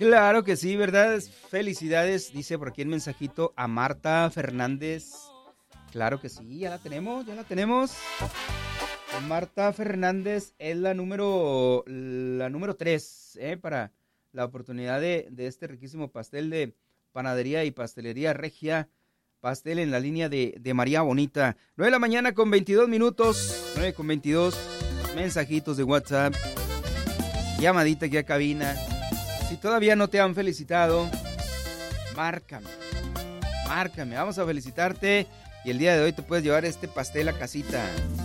Claro que sí, ¿verdad? Felicidades, dice por aquí el mensajito a Marta Fernández. Claro que sí, ya la tenemos, ya la tenemos. Marta Fernández es la número 3, para la oportunidad de este riquísimo pastel de panadería y pastelería Regia. Pastel en la línea de María Bonita. 9 de la mañana con 22 minutos. 9 con 22. Mensajitos de WhatsApp. Llamadita aquí a cabina. Si todavía no te han felicitado, márcame. Márcame. Vamos a felicitarte. Y el día de hoy te puedes llevar este pastel a casita.